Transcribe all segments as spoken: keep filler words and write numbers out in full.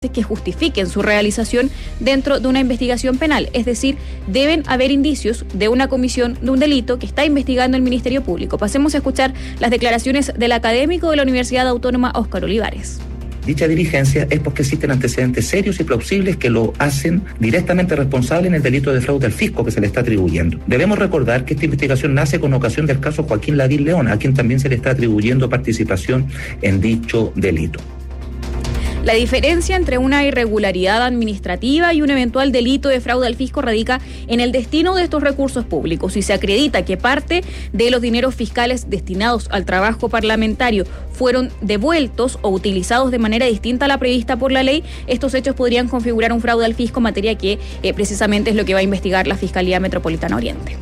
que justifiquen su realización dentro de una investigación penal. Es decir, deben haber indicios de una comisión de un delito que está investigando el Ministerio Público. Pasemos a escuchar las declaraciones del académico de la Universidad Autónoma Óscar Olivares. Dicha diligencia es porque existen antecedentes serios y plausibles que lo hacen directamente responsable en el delito de fraude al fisco que se le está atribuyendo. Debemos recordar que esta investigación nace con ocasión del caso Joaquín Lavín León, a quien también se le está atribuyendo participación en dicho delito. La diferencia entre una irregularidad administrativa y un eventual delito de fraude al fisco radica en el destino de estos recursos públicos. Si se acredita que parte de los dineros fiscales destinados al trabajo parlamentario fueron devueltos o utilizados de manera distinta a la prevista por la ley, estos hechos podrían configurar un fraude al fisco, materia que eh, precisamente es lo que va a investigar la Fiscalía Metropolitana Oriente.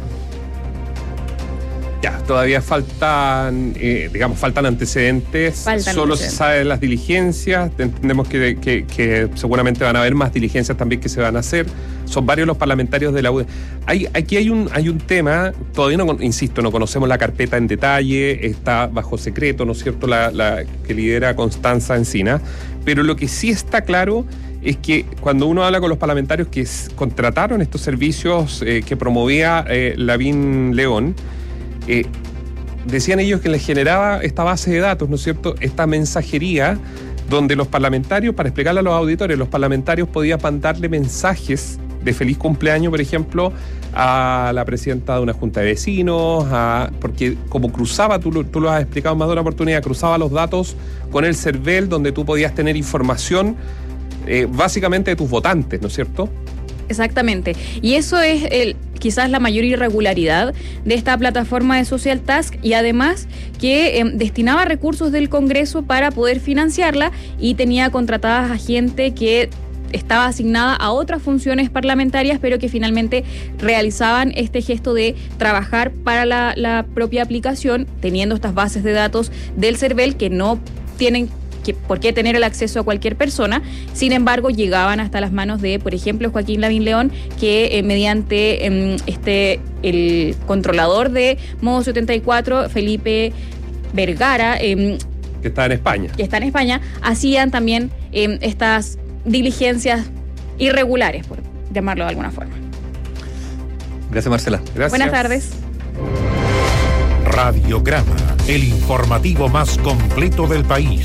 Ya, todavía faltan, eh, digamos, faltan antecedentes. Faltan Solo antecedentes. se sabe de las diligencias. Entendemos que, que, que seguramente van a haber más diligencias también que se van a hacer. Son varios los parlamentarios de la U D. Hay, aquí hay un, hay un tema, todavía no, insisto, no conocemos la carpeta en detalle, está bajo secreto, ¿no es cierto?, la, la que lidera Constanza Encina. Pero lo que sí está claro es que cuando uno habla con los parlamentarios que s- contrataron estos servicios eh, que promovía eh, Lavín León, Eh, decían ellos que les generaba esta base de datos, ¿no es cierto?, esta mensajería donde los parlamentarios, para explicarle a los auditores, los parlamentarios podían mandarle mensajes de feliz cumpleaños, por ejemplo, a la presidenta de una junta de vecinos, a, porque como cruzaba, tú, lo- tú lo has explicado en más de una oportunidad, cruzaba los datos con el CERVEL, donde tú podías tener información eh, básicamente de tus votantes, ¿no es cierto? Exactamente. Y eso es el, quizás la mayor irregularidad de esta plataforma de Social Task, y además que eh, destinaba recursos del Congreso para poder financiarla y tenía contratadas a gente que estaba asignada a otras funciones parlamentarias, pero que finalmente realizaban este gesto de trabajar para la, la propia aplicación, teniendo estas bases de datos del CERVEL que no tienen que, por qué tener el acceso a cualquier persona. Sin embargo, llegaban hasta las manos de, por ejemplo, Joaquín Lavín León, que eh, mediante eh, este el controlador de Modo setenta y cuatro, Felipe Vergara, eh, Que está en España. que está en España, hacían también eh, estas diligencias irregulares, por llamarlo de alguna forma. Gracias, Marcela. Gracias. Buenas tardes. Radiograma, el informativo más completo del país.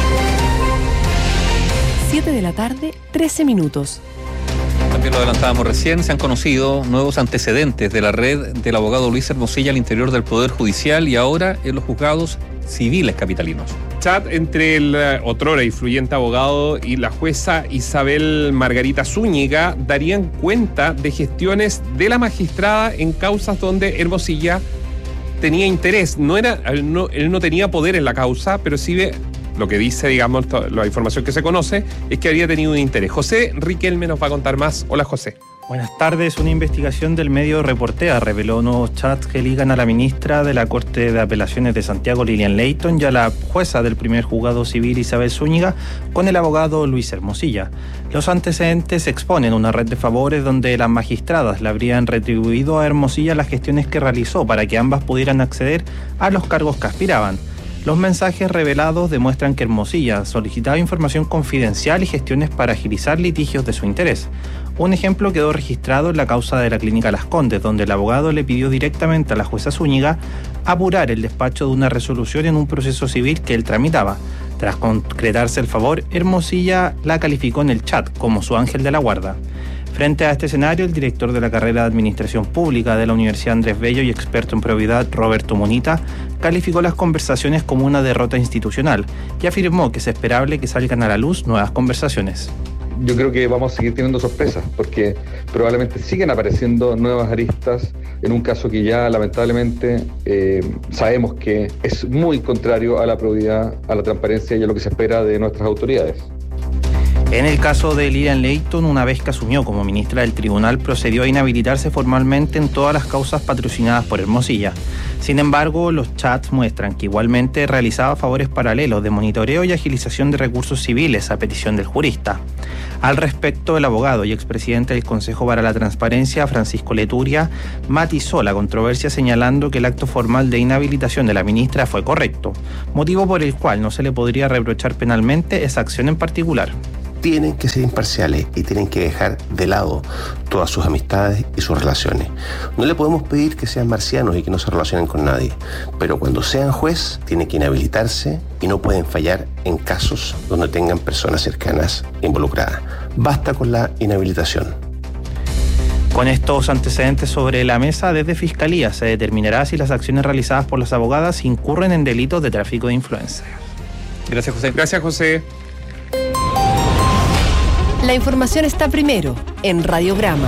siete de la tarde, trece minutos. También lo adelantábamos recién, se han conocido nuevos antecedentes de la red del abogado Luis Hermosilla al interior del Poder Judicial y ahora en los juzgados civiles capitalinos. Chat entre el eh, otrora influyente abogado y la jueza Isabel Margarita Zúñiga darían cuenta de gestiones de la magistrada en causas donde Hermosilla tenía interés. No era, él no, él no tenía poder en la causa, pero sí ve, lo que dice, digamos, to- la información que se conoce, es que había tenido un interés. José Riquelme nos va a contar más. Hola, José. Buenas tardes. Una investigación del medio Reportea reveló nuevos chats que ligan a la ministra de la Corte de Apelaciones de Santiago, Lilian Leighton, y a la jueza del primer juzgado civil, Isabel Zúñiga, con el abogado Luis Hermosilla. Los antecedentes exponen una red de favores donde las magistradas le habrían retribuido a Hermosilla las gestiones que realizó para que ambas pudieran acceder a los cargos que aspiraban. Los mensajes revelados demuestran que Hermosilla solicitaba información confidencial y gestiones para agilizar litigios de su interés. Un ejemplo quedó registrado en la causa de la Clínica Las Condes, donde el abogado le pidió directamente a la jueza Zúñiga apurar el despacho de una resolución en un proceso civil que él tramitaba. Tras concretarse el favor, Hermosilla la calificó en el chat como su ángel de la guarda. Frente a este escenario, el director de la carrera de Administración Pública de la Universidad Andrés Bello y experto en probidad, Roberto Munita, calificó las conversaciones como una derrota institucional y afirmó que es esperable que salgan a la luz nuevas conversaciones. Yo creo que vamos a seguir teniendo sorpresas porque probablemente siguen apareciendo nuevas aristas en un caso que ya lamentablemente eh, sabemos que es muy contrario a la probidad, a la transparencia y a lo que se espera de nuestras autoridades. En el caso de Lilian Leighton, una vez que asumió como ministra del tribunal, procedió a inhabilitarse formalmente en todas las causas patrocinadas por Hermosilla. Sin embargo, los chats muestran que igualmente realizaba favores paralelos de monitoreo y agilización de recursos civiles a petición del jurista. Al respecto, el abogado y expresidente del Consejo para la Transparencia, Francisco Leturia, matizó la controversia señalando que el acto formal de inhabilitación de la ministra fue correcto, motivo por el cual no se le podría reprochar penalmente esa acción en particular. tienen que ser imparciales y tienen que dejar de lado todas sus amistades y sus relaciones. No le podemos pedir que sean marcianos y que no se relacionen con nadie, pero cuando sean juez tienen que inhabilitarse y no pueden fallar en casos donde tengan personas cercanas involucradas. Basta con la inhabilitación. Con estos antecedentes sobre la mesa, desde Fiscalía se determinará si las acciones realizadas por las abogadas incurren en delitos de tráfico de influencias. Gracias, José. Gracias, José. La información está primero en Radiograma.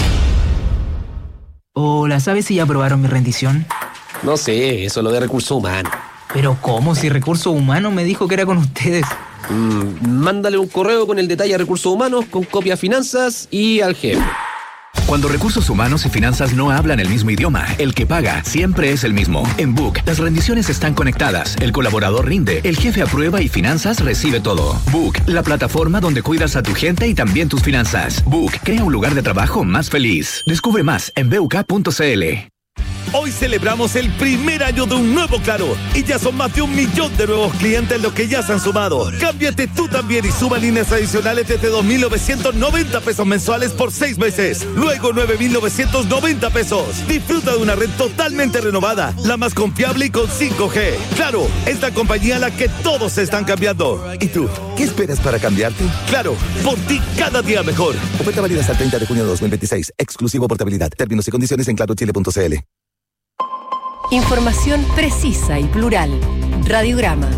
Hola, ¿sabes si ya aprobaron mi rendición? No sé, eso es lo de recursos humanos. ¿Pero cómo? Si Recursos Humanos me dijo que era con ustedes. Mm, mándale un correo con el detalle a Recursos Humanos, con copia a Finanzas y al jefe. Cuando Recursos Humanos y Finanzas no hablan el mismo idioma, el que paga siempre es el mismo. En Book, las rendiciones están conectadas, el colaborador rinde, el jefe aprueba y Finanzas recibe todo. Book, la plataforma donde cuidas a tu gente y también tus finanzas. Book, crea un lugar de trabajo más feliz. Descubre más en b u k punto c l. Hoy celebramos el primer año de un nuevo Claro y ya son más de un millón de nuevos clientes los que ya se han sumado. Cámbiate tú también y suma líneas adicionales desde dos mil novecientos noventa pesos mensuales por seis meses. Luego nueve mil novecientos noventa pesos. Disfruta de una red totalmente renovada, la más confiable y con cinco G. Claro, es la compañía a la que todos se están cambiando. ¿Y tú? ¿Qué esperas para cambiarte? Claro, por ti cada día mejor. Oferta válida hasta el treinta de junio de dos mil veintiséis. Exclusivo portabilidad. Términos y condiciones en claro chile punto c l. Información precisa y plural. Radiograma.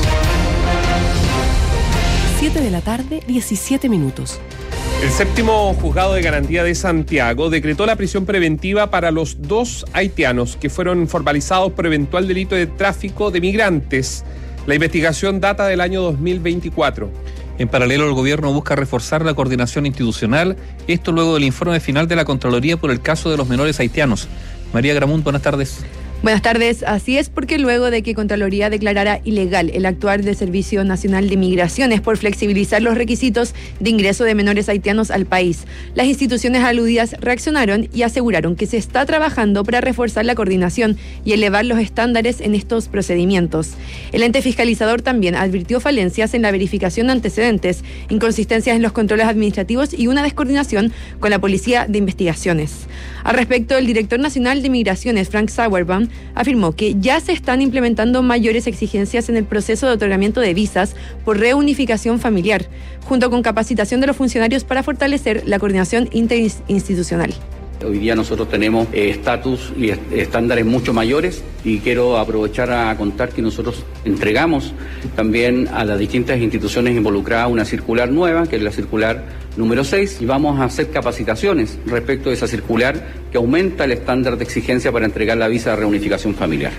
siete de la tarde, diecisiete minutos. El séptimo juzgado de garantía de Santiago decretó la prisión preventiva para los dos haitianos que fueron formalizados por eventual delito de tráfico de migrantes. La investigación data del año dos mil veinticuatro. En paralelo, el gobierno busca reforzar la coordinación institucional, esto luego del informe final de la Contraloría por el caso de los menores haitianos. María Gramunt, buenas tardes. Buenas tardes, así es porque luego de que Contraloría declarara ilegal el actuar del Servicio Nacional de Migraciones por flexibilizar los requisitos de ingreso de menores haitianos al país, las instituciones aludidas reaccionaron y aseguraron que se está trabajando para reforzar la coordinación y elevar los estándares en estos procedimientos. El ente fiscalizador también advirtió falencias en la verificación de antecedentes, inconsistencias en los controles administrativos y una descoordinación con la Policía de Investigaciones. Al respecto, el director nacional de Migraciones, Frank Sauerbaum, afirmó que ya se están implementando mayores exigencias en el proceso de otorgamiento de visas por reunificación familiar, junto con capacitación de los funcionarios para fortalecer la coordinación interinstitucional. Hoy día nosotros tenemos estatus eh, y est- estándares mucho mayores y quiero aprovechar a contar que nosotros entregamos también a las distintas instituciones involucradas una circular nueva, que es la circular número seis, y vamos a hacer capacitaciones respecto de esa circular que aumenta el estándar de exigencia para entregar la visa de reunificación familiar.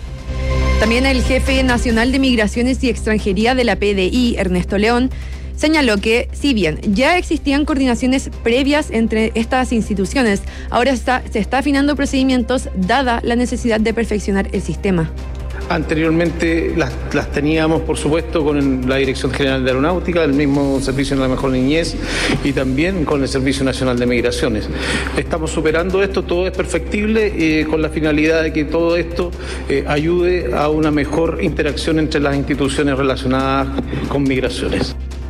También el jefe nacional de Migraciones y Extranjería de la P D I, Ernesto León, señaló que, si bien ya existían coordinaciones previas entre estas instituciones, ahora está, se está afinando procedimientos dada la necesidad de perfeccionar el sistema. Anteriormente las, las teníamos, por supuesto, con la Dirección General de Aeronáutica, el mismo Servicio de la Mejor Niñez y también con el Servicio Nacional de Migraciones. Estamos superando esto, todo es perfectible eh, con la finalidad de que todo esto eh, ayude a una mejor interacción entre las instituciones relacionadas con migraciones.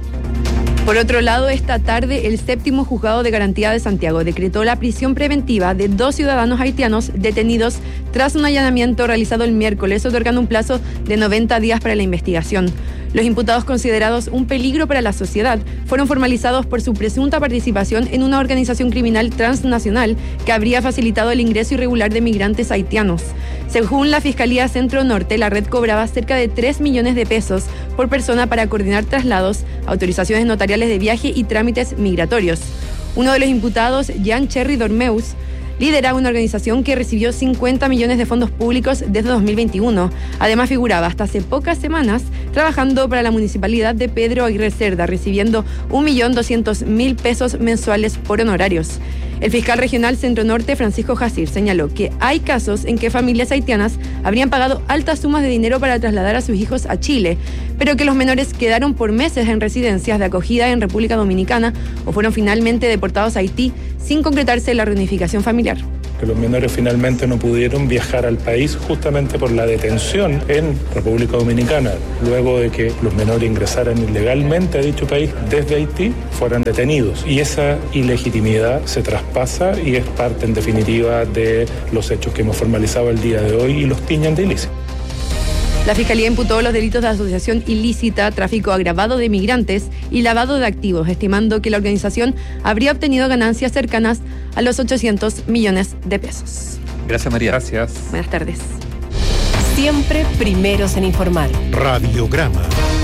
Por otro lado, esta tarde el séptimo juzgado de garantía de Santiago decretó la prisión preventiva de dos ciudadanos haitianos detenidos tras un allanamiento realizado el miércoles, otorgando un plazo de noventa días para la investigación. Los imputados, considerados un peligro para la sociedad, fueron formalizados por su presunta participación en una organización criminal transnacional que habría facilitado el ingreso irregular de migrantes haitianos. Según la Fiscalía Centro Norte, la red cobraba cerca de tres millones de pesos por persona para coordinar traslados, autorizaciones notariales de viaje y trámites migratorios. Uno de los imputados, Jean Cherry Dormeus, lideraba una organización que recibió cincuenta millones de fondos públicos desde dos mil veintiuno. Además, figuraba hasta hace pocas semanas trabajando para la municipalidad de Pedro Aguirre Cerda, recibiendo un millón doscientos mil pesos mensuales por honorarios. El fiscal regional Centro Norte, Francisco Jacir, señaló que hay casos en que familias haitianas habrían pagado altas sumas de dinero para trasladar a sus hijos a Chile, pero que los menores quedaron por meses en residencias de acogida en República Dominicana o fueron finalmente deportados a Haití sin concretarse la reunificación familiar. que los menores finalmente no pudieron viajar al país justamente por la detención en República Dominicana. Luego de que los menores ingresaran ilegalmente a dicho país desde Haití, fueran detenidos. Y esa ilegitimidad se traspasa y es parte en definitiva de los hechos que hemos formalizado el día de hoy y los tiñan de ilícito. La Fiscalía imputó los delitos de asociación ilícita, tráfico agravado de migrantes y lavado de activos, estimando que la organización habría obtenido ganancias cercanas a los ochocientos millones de pesos. Gracias, María. Gracias. Buenas tardes. Siempre primeros en informar. Radiograma.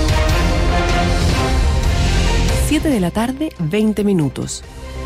siete de la tarde, veinte minutos.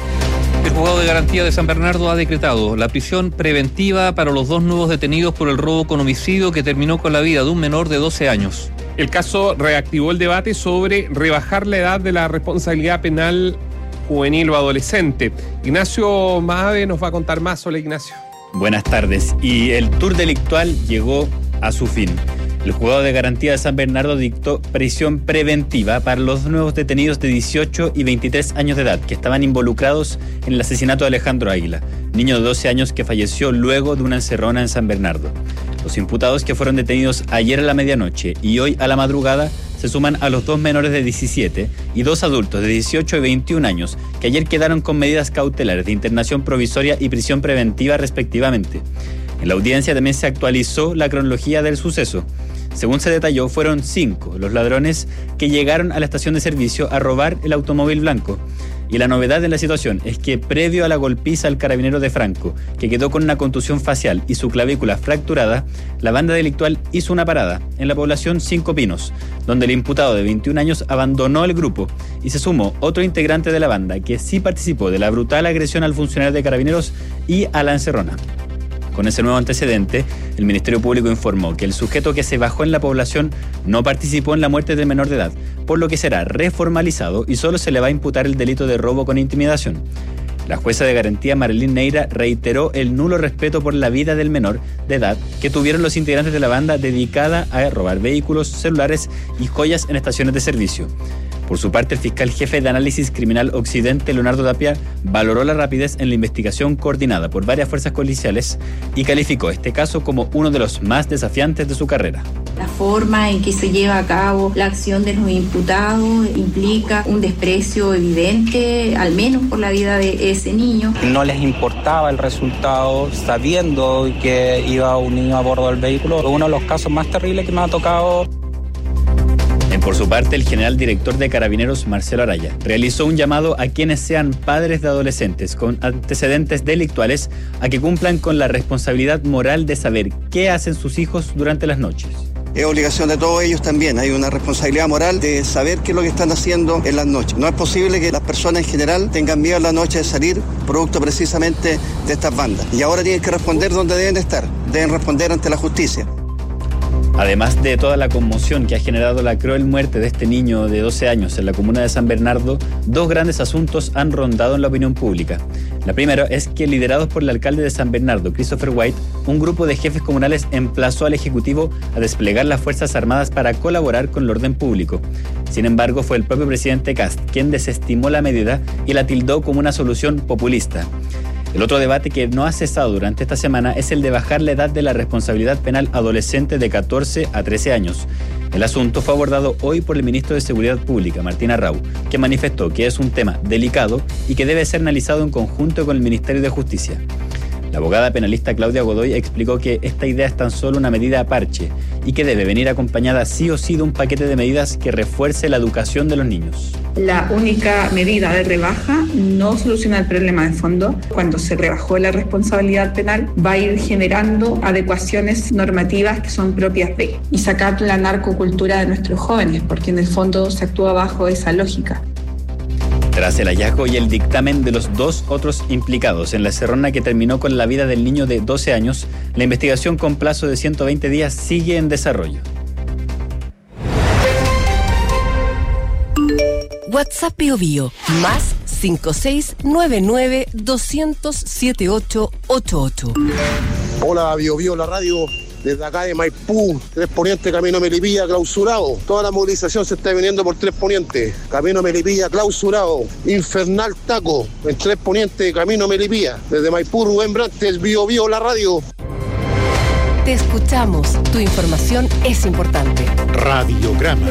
El juzgado de garantía de San Bernardo ha decretado la prisión preventiva para los dos nuevos detenidos por el robo con homicidio que terminó con la vida de un menor de doce años. El caso reactivó el debate sobre rebajar la edad de la responsabilidad penal juvenil o adolescente. Ignacio Mahave nos va a contar más. Hola, Ignacio. Buenas tardes. Y el tour delictual llegó a su fin. El juzgado de garantía de San Bernardo dictó prisión preventiva para los nuevos detenidos de dieciocho y veintitrés años de edad que estaban involucrados en el asesinato de Alejandro Águila, niño de doce años que falleció luego de una encerrona en San Bernardo. Los imputados que fueron detenidos ayer a la medianoche y hoy a la madrugada se suman a los dos menores de diecisiete y dos adultos de dieciocho y veintiún años que ayer quedaron con medidas cautelares de internación provisoria y prisión preventiva respectivamente. En la audiencia también se actualizó la cronología del suceso. Según se detalló, fueron cinco los ladrones que llegaron a la estación de servicio a robar el automóvil blanco. Y la novedad de la situación es que previo a la golpiza al carabinero de Franco, que quedó con una contusión facial y su clavícula fracturada, la banda delictual hizo una parada en la población Cinco Pinos, donde el imputado de veintiún años abandonó el grupo y se sumó otro integrante de la banda que sí participó de la brutal agresión al funcionario de Carabineros y a la encerrona. Con ese nuevo antecedente, el Ministerio Público informó que el sujeto que se bajó en la población no participó en la muerte del menor de edad, por lo que será reformalizado y solo se le va a imputar el delito de robo con intimidación. La jueza de garantía Marilyn Neira reiteró el nulo respeto por la vida del menor de edad que tuvieron los integrantes de la banda dedicada a robar vehículos, celulares y joyas en estaciones de servicio. Por su parte, el fiscal jefe de análisis criminal Occidente, Leonardo Tapia, valoró la rapidez en la investigación coordinada por varias fuerzas policiales y calificó este caso como uno de los más desafiantes de su carrera. La forma en que se lleva a cabo la acción de los imputados implica un desprecio evidente, al menos por la vida de ese niño. No les importaba el resultado, sabiendo que iba un niño a bordo del vehículo. Uno de los casos más terribles que me ha tocado. Por su parte, el general director de Carabineros, Marcelo Araya, realizó un llamado a quienes sean padres de adolescentes con antecedentes delictuales a que cumplan con la responsabilidad moral de saber qué hacen sus hijos durante las noches. Es obligación de todos ellos también, hay una responsabilidad moral de saber qué es lo que están haciendo en las noches. No es posible que las personas en general tengan miedo en la noche de salir, producto precisamente de estas bandas. Y ahora tienen que responder donde deben estar, deben responder ante la justicia. Además de toda la conmoción que ha generado la cruel muerte de este niño de doce años en la comuna de San Bernardo, dos grandes asuntos han rondado en la opinión pública. La primera es que, liderados por el alcalde de San Bernardo, Christopher White, un grupo de jefes comunales emplazó al Ejecutivo a desplegar las Fuerzas Armadas para colaborar con el orden público. Sin embargo, fue el propio presidente Kast quien desestimó la medida y la tildó como una solución populista. El otro debate que no ha cesado durante esta semana es el de bajar la edad de la responsabilidad penal adolescente de catorce a trece años. El asunto fue abordado hoy por el ministro de Seguridad Pública, Martín Arrau, que manifestó que es un tema delicado y que debe ser analizado en conjunto con el Ministerio de Justicia. La abogada penalista Claudia Godoy explicó que esta idea es tan solo una medida a parche y que debe venir acompañada sí o sí de un paquete de medidas que refuerce la educación de los niños. La única medida de rebaja no soluciona el problema de fondo. Cuando se rebajó la responsabilidad penal, va a ir generando adecuaciones normativas que son propias de y sacar la narcocultura de nuestros jóvenes, porque en el fondo se actúa bajo esa lógica. Tras el hallazgo y el dictamen de los dos otros implicados en la encerrona que terminó con la vida del niño de doce años, la investigación con plazo de ciento veinte días sigue en desarrollo. WhatsApp Bio Bio, más cinco seis nueve nueve dos cero cero siete ocho ocho ocho. Hola Bio Bio, la radio. desde acá de Maipú, Tres Poniente, Camino Melipilla, clausurado. Toda la movilización se está viniendo por Tres Poniente, Camino Melipilla, clausurado. Infernal taco en Tres Poniente, Camino Melipilla. Desde Maipú, Rubén Brantes, Bio Bio, la radio. Te escuchamos. Tu información es importante. Radiograma.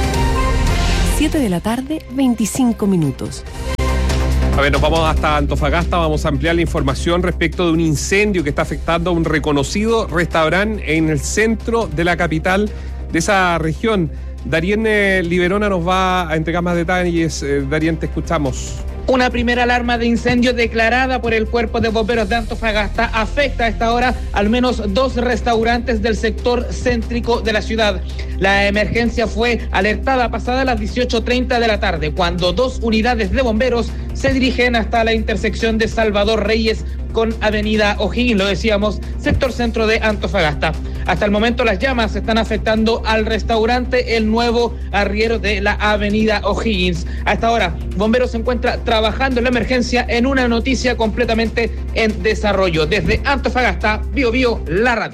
siete de la tarde, veinticinco minutos. A ver, nos vamos hasta Antofagasta, vamos a ampliar la información respecto de un incendio que está afectando a un reconocido restaurante en el centro de la capital de esa región. Darien eh, Liberona nos va a entregar más detalles. Eh, Darien, te escuchamos. Una primera alarma de incendio declarada por el Cuerpo de Bomberos de Antofagasta afecta a esta hora al menos dos restaurantes del sector céntrico de la ciudad. La emergencia fue alertada pasada las dieciocho treinta de la tarde, cuando dos unidades de bomberos se dirigen hasta la intersección de Salvador Reyes con Avenida O'Higgins, lo decíamos, sector centro de Antofagasta. Hasta el momento las llamas están afectando al restaurante El Nuevo Arriero de la Avenida O'Higgins. A esta hora, bomberos se encuentra trabajando en la emergencia en una noticia completamente en desarrollo. Desde Antofagasta, Bio Bio, la radio.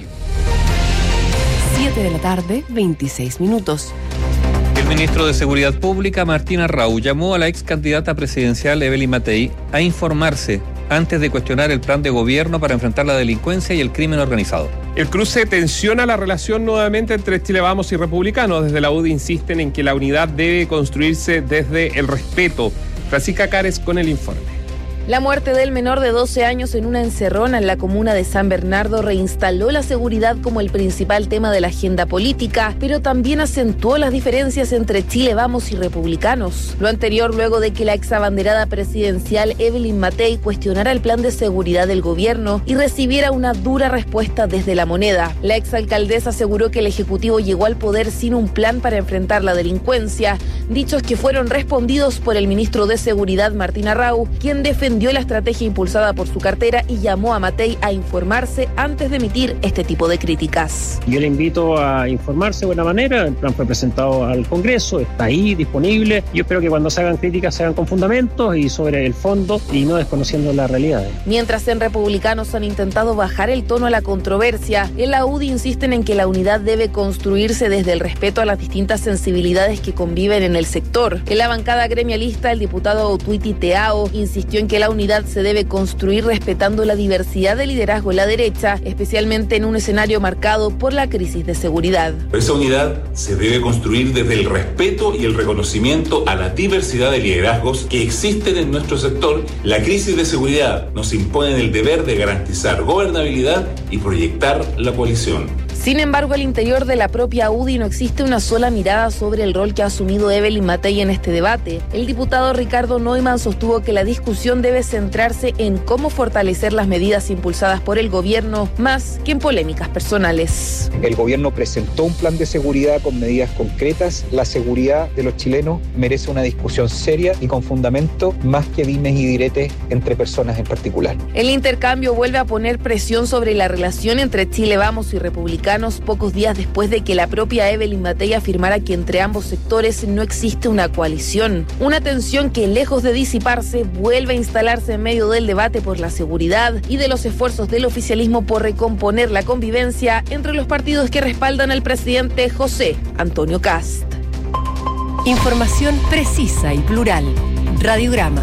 siete de la tarde, veintiséis minutos. El ministro de Seguridad Pública, Martín Arrau, llamó a la ex candidata presidencial Evelyn Matei a informarse antes de cuestionar el plan de gobierno para enfrentar la delincuencia y el crimen organizado. El cruce tensiona la relación nuevamente entre Chile Vamos y Republicanos. Desde la U D I insisten en que la unidad debe construirse desde el respeto. Francisca Cares con el informe. La muerte del menor de doce años en una encerrona en la comuna de San Bernardo reinstaló la seguridad como el principal tema de la agenda política, pero también acentuó las diferencias entre Chile Vamos y Republicanos. Lo anterior luego de que la exabanderada presidencial Evelyn Matei cuestionara el plan de seguridad del gobierno y recibiera una dura respuesta desde La Moneda. La exalcaldesa aseguró que el Ejecutivo llegó al poder sin un plan para enfrentar la delincuencia, dichos que fueron respondidos por el ministro de Seguridad Martín Arrau, quien defendió dio la estrategia impulsada por su cartera y llamó a Matei a informarse antes de emitir este tipo de críticas. Yo le invito a informarse de buena manera, el plan fue presentado al Congreso, está ahí disponible. Yo espero que cuando se hagan críticas se hagan con fundamentos y sobre el fondo y no desconociendo la realidad. Mientras en Republicanos han intentado bajar el tono a la controversia, en la U D I insisten en que la unidad debe construirse desde el respeto a las distintas sensibilidades que conviven en el sector. En la bancada gremialista, el diputado Otuiti Teao insistió en que la unidad se debe construir respetando la diversidad de liderazgo en la derecha, especialmente en un escenario marcado por la crisis de seguridad. Esa unidad se debe construir desde el respeto y el reconocimiento a la diversidad de liderazgos que existen en nuestro sector. La crisis de seguridad nos impone el deber de garantizar gobernabilidad y proyectar la coalición. Sin embargo, al interior de la propia U D I no existe una sola mirada sobre el rol que ha asumido Evelyn Matei en este debate. El diputado Ricardo Neumann sostuvo que la discusión debe centrarse en cómo fortalecer las medidas impulsadas por el gobierno, más que en polémicas personales. El gobierno presentó un plan de seguridad con medidas concretas. La seguridad de los chilenos merece una discusión seria y con fundamento, más que dimes y diretes entre personas en particular. El intercambio vuelve a poner presión sobre la relación entre Chile Vamos y Republicanos pocos días después de que la propia Evelyn Matei afirmara que entre ambos sectores no existe una coalición. Una tensión que, lejos de disiparse, vuelve a instalarse en medio del debate por la seguridad y de los esfuerzos del oficialismo por recomponer la convivencia entre los partidos que respaldan al presidente José Antonio Kast. Información precisa y plural. Radiograma.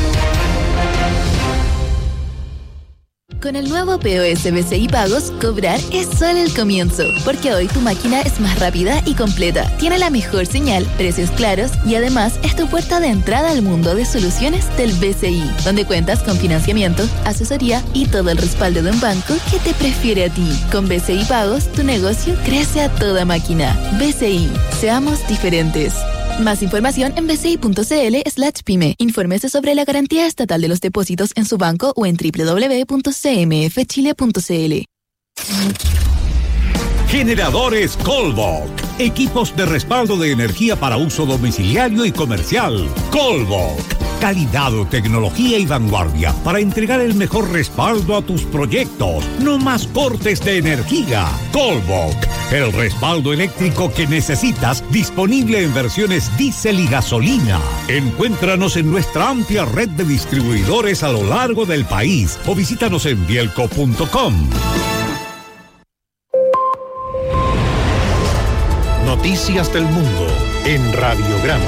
Con el nuevo P O S B C I Pagos, cobrar es solo el comienzo, porque hoy tu máquina es más rápida y completa, tiene la mejor señal, precios claros y además es tu puerta de entrada al mundo de soluciones del B C I, donde cuentas con financiamiento, asesoría y todo el respaldo de un banco que te prefiere a ti. Con B C I Pagos, tu negocio crece a toda máquina. B C I, seamos diferentes. Más información en bci.cl slash pyme. Infórmese sobre la garantía estatal de los depósitos en su banco o en doble u doble u doble u punto c m f chile punto c l. Generadores Colbok. Equipos de respaldo de energía para uso domiciliario y comercial. Colbok. Calidad, tecnología y vanguardia para entregar el mejor respaldo a tus proyectos. No más cortes de energía. Colbok. El respaldo eléctrico que necesitas, disponible en versiones diésel y gasolina. Encuéntranos en nuestra amplia red de distribuidores a lo largo del país o visítanos en bielco punto com. noticias del mundo en Radiograma.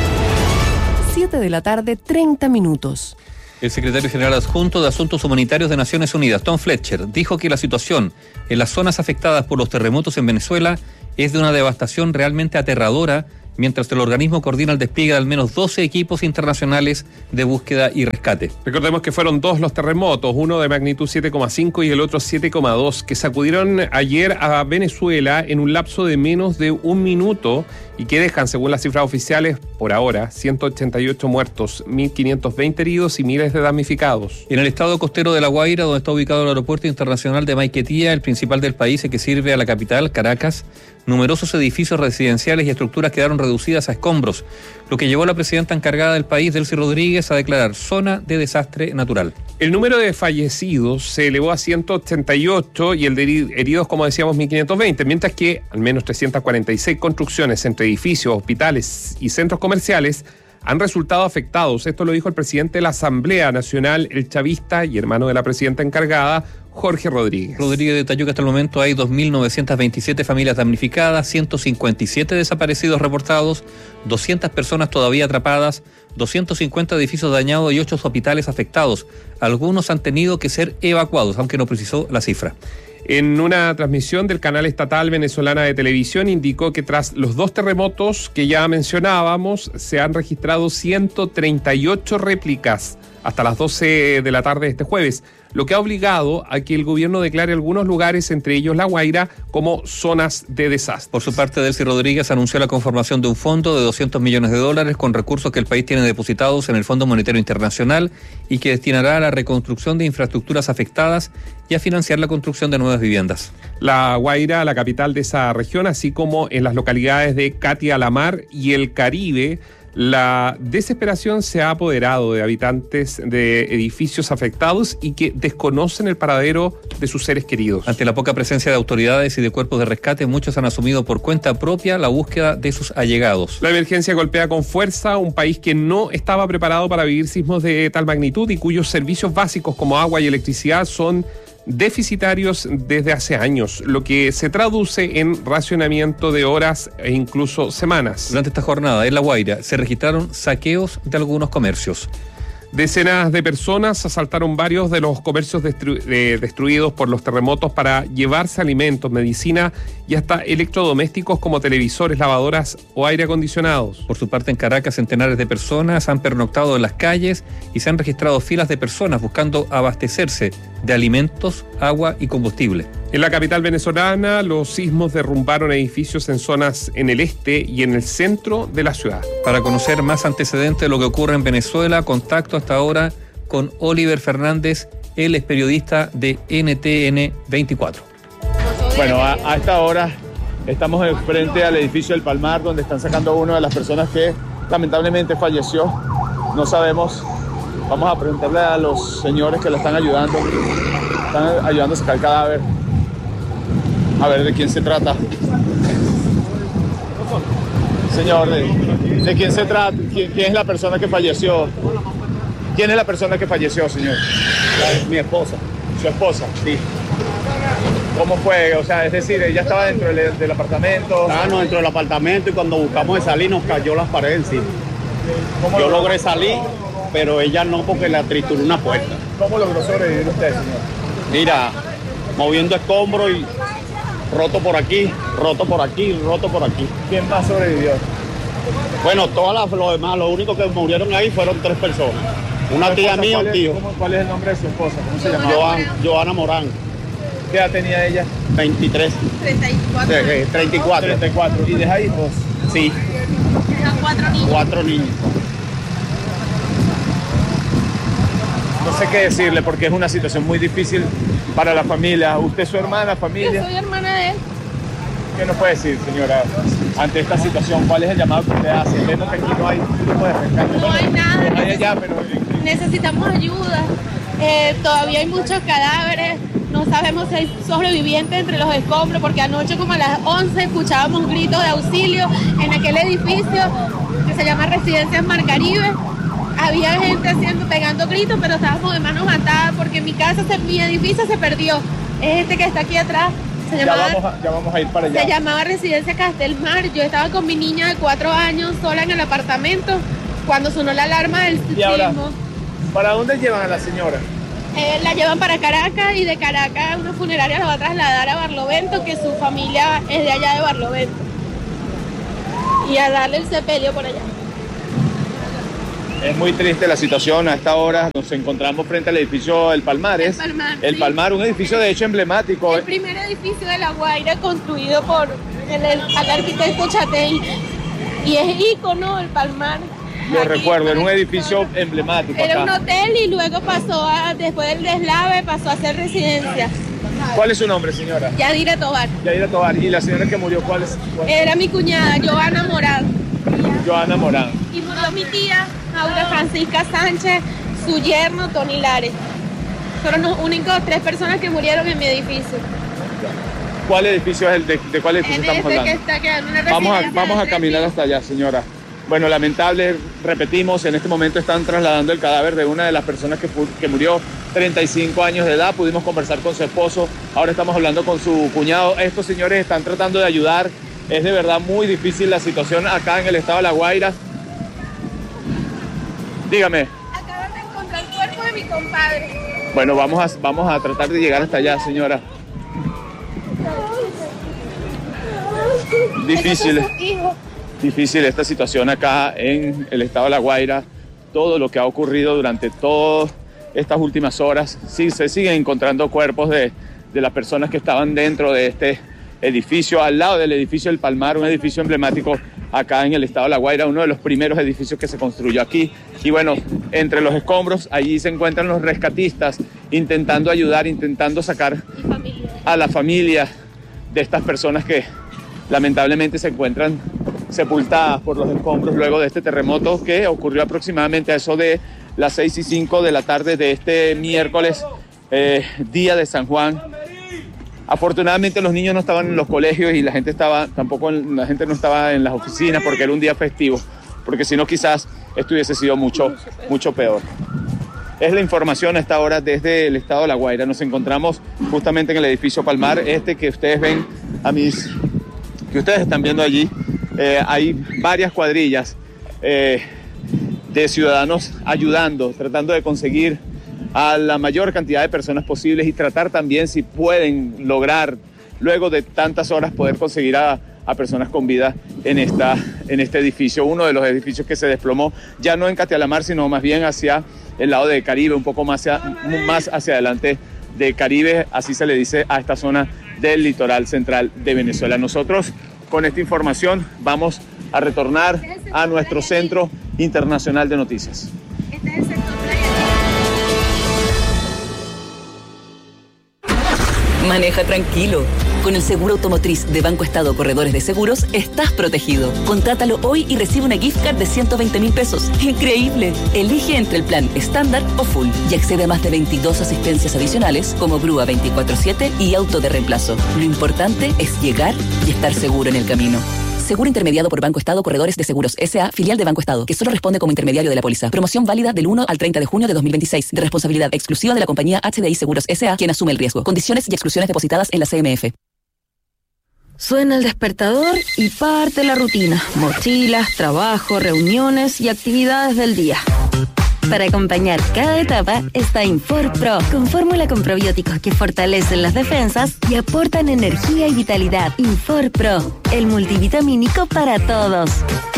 siete de la tarde, treinta minutos. El secretario general adjunto de Asuntos Humanitarios de Naciones Unidas, Tom Fletcher, dijo que la situación en las zonas afectadas por los terremotos en Venezuela es de una devastación realmente aterradora, mientras el organismo coordina el despliegue de al menos doce equipos internacionales de búsqueda y rescate. Recordemos que fueron dos los terremotos, uno de magnitud siete coma cinco y el otro siete coma dos, que sacudieron ayer a Venezuela en un lapso de menos de un minuto y que dejan, según las cifras oficiales, por ahora, ciento ochenta y ocho muertos, mil quinientos veinte heridos y miles de damnificados. En el estado costero de La Guaira, donde está ubicado el aeropuerto internacional de Maiquetía, el principal del país y que sirve a la capital, Caracas, numerosos edificios residenciales y estructuras quedaron reducidas a escombros, lo que llevó a la presidenta encargada del país, Delcy Rodríguez, a declarar zona de desastre natural. El número de fallecidos se elevó a ciento ochenta y ocho y el de heridos, como decíamos, mil quinientos veinte, mientras que al menos trescientas cuarenta y seis construcciones entre edificios, hospitales y centros comerciales han resultado afectados. Esto lo dijo el presidente de la Asamblea Nacional, el chavista y hermano de la presidenta encargada, Jorge Rodríguez. Rodríguez detalló que hasta el momento hay dos mil novecientas veintisiete familias damnificadas, ciento cincuenta y siete desaparecidos reportados, doscientas personas todavía atrapadas, doscientos cincuenta edificios dañados y ocho hospitales afectados. Algunos han tenido que ser evacuados, aunque no precisó la cifra. En una transmisión del canal estatal venezolana de televisión indicó que tras los dos terremotos que ya mencionábamos, se han registrado ciento treinta y ocho réplicas hasta las doce de la tarde de este jueves, lo que ha obligado a que el gobierno declare algunos lugares, entre ellos La Guaira, como zonas de desastre. Por su parte, Delcy Rodríguez anunció la conformación de un fondo de doscientos millones de dólares con recursos que el país tiene depositados en el Fondo Monetario Internacional y que destinará a la reconstrucción de infraestructuras afectadas y a financiar la construcción de nuevas viviendas. La Guaira, la capital de esa región, así como en las localidades de Catia la Mar y el Caribe, la desesperación se ha apoderado de habitantes de edificios afectados y que desconocen el paradero de sus seres queridos. Ante la poca presencia de autoridades y de cuerpos de rescate, muchos han asumido por cuenta propia la búsqueda de sus allegados. La emergencia golpea con fuerza a un país que no estaba preparado para vivir sismos de tal magnitud y cuyos servicios básicos como agua y electricidad son deficitarios desde hace años, lo que se traduce en racionamiento de horas e incluso semanas. Durante esta jornada en La Guaira se registraron saqueos de algunos comercios. Decenas de personas asaltaron varios de los comercios destru- de, destruidos por los terremotos para llevarse alimentos, medicina y hasta electrodomésticos como televisores, lavadoras o aire acondicionados. Por su parte, en Caracas, centenares de personas han pernoctado en las calles y se han registrado filas de personas buscando abastecerse de alimentos, agua y combustible. En la capital venezolana, los sismos derrumbaron edificios en zonas en el este y en el centro de la ciudad. Para conocer más antecedentes de lo que ocurre en Venezuela, contacto hasta ahora con Oliver Fernández, él es periodista de N T N veinticuatro. Bueno, a, a esta hora estamos frente al edificio del Palmar, donde están sacando a una de las personas que lamentablemente falleció. No sabemos, vamos a preguntarle a los señores que la están ayudando, están ayudando a sacar el cadáver. A ver, ¿de quién se trata? Señor, ¿de, de quién se trata? ¿Quién, ¿Quién es la persona que falleció? ¿Quién es la persona que falleció, señor? Mi esposa. ¿Su esposa? Sí. ¿Cómo fue? O sea, es decir, ella estaba dentro del, del apartamento. Estábamos dentro del apartamento y cuando buscamos de salir nos cayó las paredes encima. ¿Cómo Yo logró? logré salir, pero ella no, porque le trituró una puerta. ¿Cómo logró sobrevivir usted, señor? Mira, moviendo escombros y roto por aquí, roto por aquí, roto por aquí. ¿Quién más sobrevivió? Bueno, todas las, los demás, lo único que murieron ahí fueron tres personas. Una tía mía y un tío. ¿Cómo, ¿Cuál es el nombre de su esposa? ¿Cómo se llama? Joan, Joana Morán. ¿Qué edad tenía ella? veintitrés. treinta y cuatro. Eh, eh, treinta y cuatro. treinta y cuatro. ¿Y deja hijos? Sí. Deja cuatro niños. Cuatro niños. No sé qué decirle porque es una situación muy difícil para la familia. ¿Usted es su hermana, familia? Yo soy hermana de él. ¿Qué nos puede decir, señora, ante esta situación? ¿Cuál es el llamado que usted hace? Vemos que aquí no hay grupo de rescate. No hay nada. No hay allá, pero... Necesitamos ayuda. Eh, todavía hay muchos cadáveres. No sabemos si hay sobrevivientes entre los escombros, porque anoche como a las once escuchábamos gritos de auxilio en aquel edificio que se llama Residencias Mar Caribe. Había gente haciendo, pegando gritos, pero estábamos de manos atadas porque mi casa, se, mi edificio se perdió. Es este que está aquí atrás. Se ya, llamaba, vamos a, ya vamos a ir para allá. Se llamaba Residencia Castelmar. Yo estaba con mi niña de cuatro años sola en el apartamento cuando sonó la alarma del sismo. Y ahora, ¿para dónde llevan a la señora? Eh, la llevan para Caracas y de Caracas una funeraria la va a trasladar a Barlovento, que su familia es de allá de Barlovento. Y a darle el sepelio por allá. Es muy triste la situación. A esta hora nos encontramos frente al edificio El Palmares. El Palmar, El sí. Palmar, un edificio de hecho emblemático. El primer edificio de La Guaira construido por el, el, el arquitecto Chatey. Y es ícono El Palmar. Lo recuerdo, era un edificio emblemático. Era acá. un hotel y luego pasó a, después del deslave, pasó a ser residencia. ¿Cuál es su nombre, señora? Yadira Tobar. Yadira Tobar. ¿Y la señora que murió cuál es? ¿Cuál? Era mi cuñada, Joana Morán. Joana Morán. Y murió mi tía, Aura Francisca Sánchez, su yerno, Tony Lares. Fueron los únicos tres personas que murieron en mi edificio. ¿Cuál edificio es el de, de cuál edificio En estamos este hablando? que está quedando una Vamos a, residencia vamos de a tres caminar hasta allá, señora. Bueno, lamentable, repetimos, en este momento están trasladando el cadáver de una de las personas que, que murió, treinta y cinco años de edad. Pudimos conversar con su esposo, ahora estamos hablando con su cuñado. Estos señores están tratando de ayudar. Es de verdad muy difícil la situación acá en el estado de La Guaira. Dígame. Acaban de encontrar el cuerpo de mi compadre. Bueno, vamos a, vamos a tratar de llegar hasta allá, señora. Difícil. Difícil esta situación acá en el estado de La Guaira, todo lo que ha ocurrido durante todas estas últimas horas. Sí, se siguen encontrando cuerpos de, de las personas que estaban dentro de este edificio, al lado del edificio El Palmar, un edificio emblemático acá en el estado de La Guaira, uno de los primeros edificios que se construyó aquí. Y bueno, entre los escombros, allí se encuentran los rescatistas intentando ayudar, intentando sacar a la familia de estas personas que lamentablemente se encuentran sepultadas por los escombros luego de este terremoto que ocurrió aproximadamente a eso de las seis y cinco de la tarde de este miércoles, eh, día de San Juan. Afortunadamente los niños no estaban en los colegios y la gente estaba, tampoco la gente no estaba en las oficinas porque era un día festivo, porque si no quizás esto hubiese sido mucho, mucho peor. Es la información a esta hora desde el estado de La Guaira. Nos encontramos justamente en el edificio Palmar, este que ustedes ven a mis, que ustedes están viendo allí. Eh, hay varias cuadrillas eh, de ciudadanos ayudando, tratando de conseguir a la mayor cantidad de personas posibles y tratar también, si pueden lograr, luego de tantas horas, poder conseguir a, a personas con vida en, esta, en este edificio, uno de los edificios que se desplomó, ya no en Catialamar, sino más bien hacia el lado de Caribe, un poco más hacia, más hacia adelante de Caribe, así se le dice a esta zona del litoral central de Venezuela. Nosotros, con esta información, vamos a retornar a nuestro Centro Internacional de Noticias. Maneja tranquilo. Con el seguro automotriz de Banco Estado Corredores de Seguros estás protegido. Contrátalo hoy y recibe una gift card de ciento veinte mil pesos. ¡Increíble! Elige entre el plan estándar o full y accede a más de veintidós asistencias adicionales como grúa veinticuatro siete y auto de reemplazo. Lo importante es llegar y estar seguro en el camino. Seguro intermediado por Banco Estado Corredores de Seguros S A, filial de Banco Estado, que solo responde como intermediario de la póliza. Promoción válida del uno al treinta de junio de dos mil veintiséis. De responsabilidad exclusiva de la compañía H D I Seguros S A, quien asume el riesgo. Condiciones y exclusiones depositadas en la C M F. Suena el despertador y parte la rutina. Mochilas, trabajo, reuniones y actividades del día. Para acompañar cada etapa está Infor Pro, con fórmula con probióticos que fortalecen las defensas y aportan energía y vitalidad. Infor Pro, el multivitamínico para todos.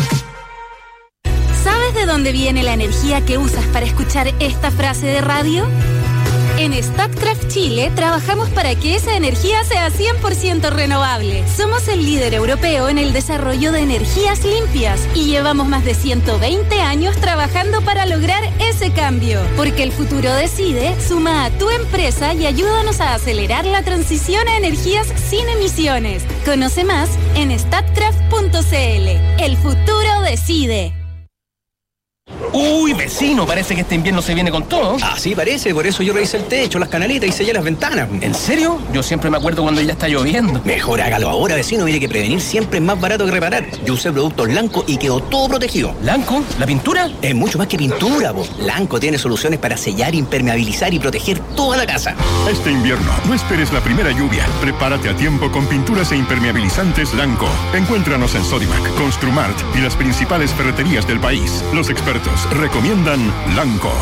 ¿Sabes de dónde viene la energía que usas para escuchar esta frase de radio? En Statkraft Chile trabajamos para que esa energía sea cien por ciento renovable. Somos el líder europeo en el desarrollo de energías limpias y llevamos más de ciento veinte años trabajando para lograr ese cambio. Porque el futuro decide, suma a tu empresa y ayúdanos a acelerar la transición a energías sin emisiones. Conoce más en statkraft punto c l. El futuro decide. Uy, vecino, parece que este invierno se viene con todo. Ah, sí, parece, por eso yo revisé el techo, las canaletas y sellé las ventanas. ¿En serio? Yo siempre me acuerdo cuando ya está lloviendo. Mejor hágalo ahora, vecino, mire que prevenir siempre es más barato que reparar. Yo usé productos Lanco y quedó todo protegido. ¿Lanco? ¿La pintura? Es mucho más que pintura, po. Lanco tiene soluciones para sellar, impermeabilizar y proteger toda la casa. Este invierno, no esperes la primera lluvia. Prepárate a tiempo con pinturas e impermeabilizantes Lanco. Encuéntranos en Sodimac, Construmart y las principales ferreterías del país. Los expertos recomiendan Lanco.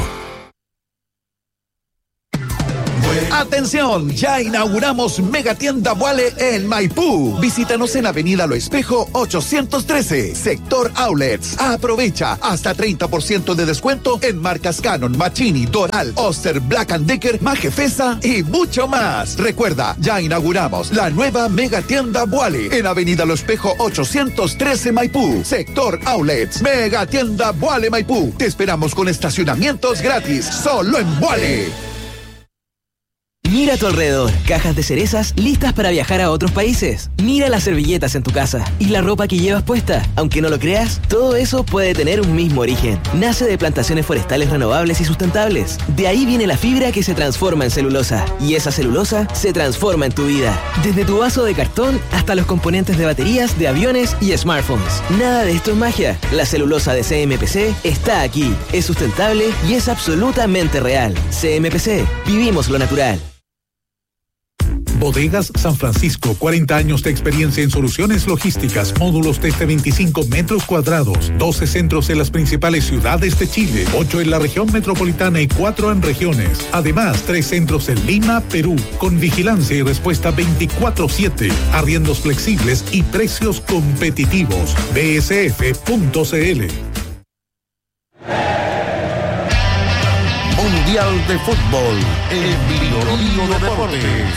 ¡Atención! Ya inauguramos Megatienda Boale en Maipú. Visítanos en Avenida Lo Espejo ochocientos trece, Sector Outlets. Aprovecha hasta treinta por ciento de descuento en marcas Canon, Machini, Doral, Oster, Black and Decker, Majefesa y mucho más. Recuerda, ya inauguramos la nueva Megatienda Boale en Avenida Lo Espejo ochocientos trece, Maipú, Sector Outlets. Megatienda Boale Maipú. Te esperamos con estacionamientos gratis, solo en Boale. Mira a tu alrededor, cajas de cerezas listas para viajar a otros países. Mira las servilletas en tu casa y la ropa que llevas puesta. Aunque no lo creas, todo eso puede tener un mismo origen. Nace de plantaciones forestales renovables y sustentables. De ahí viene la fibra que se transforma en celulosa. Y esa celulosa se transforma en tu vida. Desde tu vaso de cartón hasta los componentes de baterías, de aviones y smartphones. Nada de esto es magia. La celulosa de C M P C está aquí. Es sustentable y es absolutamente real. C M P C. Vivimos lo natural. Bodegas San Francisco, cuarenta años de experiencia en soluciones logísticas, módulos desde veinticinco metros cuadrados, doce centros en las principales ciudades de Chile, ocho en la región metropolitana y cuatro en regiones. Además, tres centros en Lima, Perú, con vigilancia y respuesta veinticuatro siete, arriendos flexibles y precios competitivos. B S F punto C L. Mundial de Fútbol en Biobío Deportes.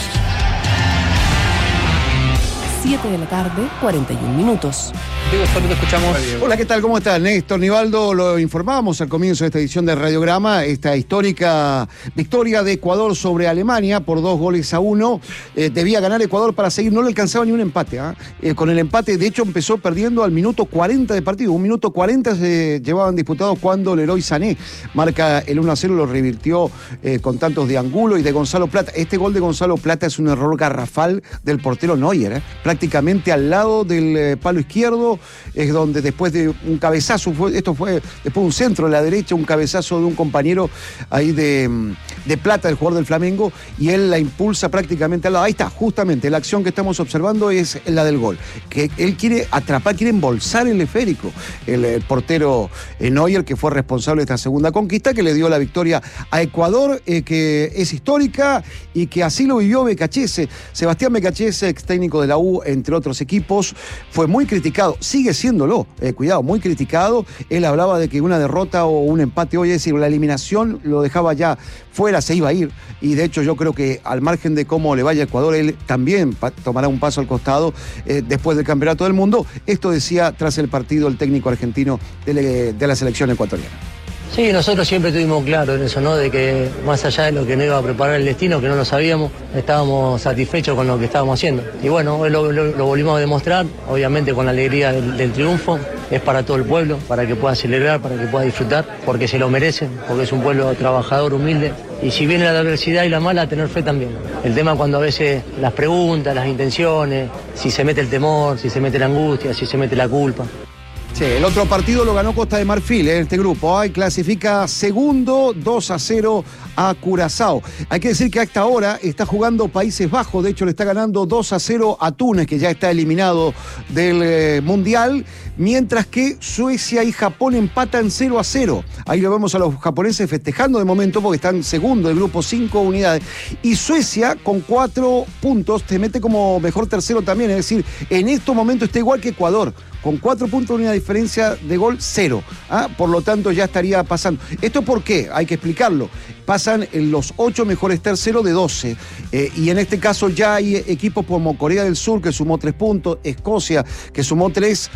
siete de la tarde, cuarenta y un minutos. Diego Solís, te escuchamos. Hola, ¿qué tal? ¿Cómo estás? Néstor Nivaldo, lo informábamos al comienzo de esta edición de Radiograma, esta histórica victoria de Ecuador sobre Alemania por dos goles a uno. Eh, debía ganar Ecuador para seguir, no le alcanzaba ni un empate. ¿eh? Eh, con el empate, de hecho, empezó perdiendo al minuto cuarenta de partido. Un minuto cuarenta se llevaban disputados cuando Leroy Sané marca el uno a cero, lo revirtió eh, con tantos de Angulo y de Gonzalo Plata. Este gol de Gonzalo Plata es un error garrafal del portero Neuer, ¿eh? prácticamente al lado del eh, palo izquierdo, es donde después de un cabezazo, fue, esto fue después de un centro a la derecha, un cabezazo de un compañero ahí de, de Plata, el jugador del Flamengo, y él la impulsa prácticamente al lado. Ahí está, justamente, la acción que estamos observando es la del gol, que él quiere atrapar, quiere embolsar el esférico, el, el portero eh, Neuer, que fue responsable de esta segunda conquista, que le dio la victoria a Ecuador, eh, que es histórica y que así lo vivió Becachese. Sebastián Becachese, ex técnico de la U, entre otros equipos, fue muy criticado, sigue siéndolo, eh, cuidado, muy criticado. Él hablaba de que una derrota o un empate hoy, es decir, la eliminación lo dejaba ya fuera, se iba a ir, y de hecho yo creo que al margen de cómo le vaya a Ecuador, él también tomará un paso al costado eh, después del Campeonato del Mundo. Esto decía tras el partido el técnico argentino de, de la selección ecuatoriana. Sí, nosotros siempre tuvimos claro en eso, ¿no? De que más allá de lo que no iba a preparar el destino, que no lo sabíamos, estábamos satisfechos con lo que estábamos haciendo. Y bueno, hoy lo, lo, lo volvimos a demostrar, obviamente con la alegría del, del triunfo. Es para todo el pueblo, para que pueda celebrar, para que pueda disfrutar, porque se lo merecen, porque es un pueblo trabajador, humilde. Y si viene la adversidad y la mala, tener fe también. El tema cuando a veces las preguntas, las intenciones, si se mete el temor, si se mete la angustia, si se mete la culpa. Sí, el otro partido lo ganó Costa de Marfil en este grupo. Ahí clasifica segundo, dos a cero a Curazao. Hay que decir que hasta ahora está jugando Países Bajos. De hecho, le está ganando dos a cero a Túnez, que ya está eliminado del eh, Mundial. Mientras que Suecia y Japón empatan cero a cero. Ahí lo vemos a los japoneses festejando de momento porque están segundo del grupo, cinco unidades. Y Suecia, con cuatro puntos, te mete como mejor tercero también. Es decir, en estos momentos está igual que Ecuador, con cuatro puntos de una diferencia de gol, cero. ¿Ah? Por lo tanto, ya estaría pasando. ¿Esto por qué? Hay que explicarlo. Pasan en los ocho mejores terceros de doce. Eh, y en este caso ya hay equipos como Corea del Sur, que sumó tres puntos, Escocia, que sumó tres, y hasta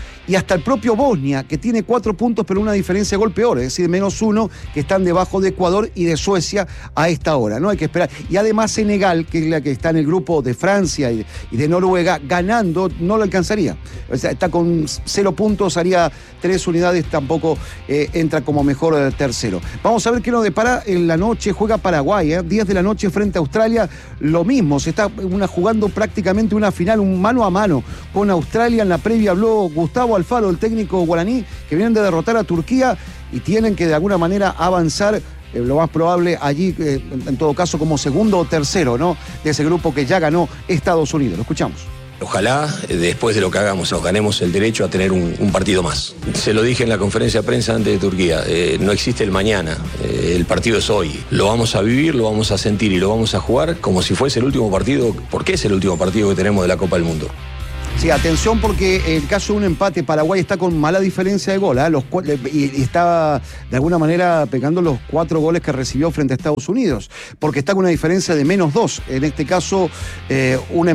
hasta el propio Bosnia, que tiene cuatro puntos pero una diferencia de gol peor, es decir, menos uno, que están debajo de Ecuador y de Suecia a esta hora, ¿no? Hay que esperar. Y además Senegal, que es la que está en el grupo de Francia y de, y de Noruega, ganando, no lo alcanzaría. O sea, está con cero puntos, haría tres unidades, tampoco eh, entra como mejor eh, tercero. Vamos a ver qué nos depara en la noche. Juega Paraguay, ¿eh? diez de la noche frente a Australia, lo mismo, se está una, jugando prácticamente una final, un mano a mano con Australia. En la previa habló Gustavo Alfaro, el técnico guaraní, que vienen de derrotar a Turquía y tienen que de alguna manera avanzar, eh, lo más probable allí, eh, en todo caso como segundo o tercero, ¿no?, de ese grupo que ya ganó Estados Unidos. Lo escuchamos. Ojalá, después de lo que hagamos, nos ganemos el derecho a tener un, un partido más. Se lo dije en la conferencia de prensa antes de Turquía, eh, no existe el mañana, eh, el partido es hoy. Lo vamos a vivir, lo vamos a sentir y lo vamos a jugar como si fuese el último partido, porque es el último partido que tenemos de la Copa del Mundo. Sí, atención, porque en el caso de un empate, Paraguay está con mala diferencia de gol, ¿eh? Los, y está de alguna manera pegando los cuatro goles que recibió frente a Estados Unidos, porque está con una diferencia de menos dos. En este caso, eh, un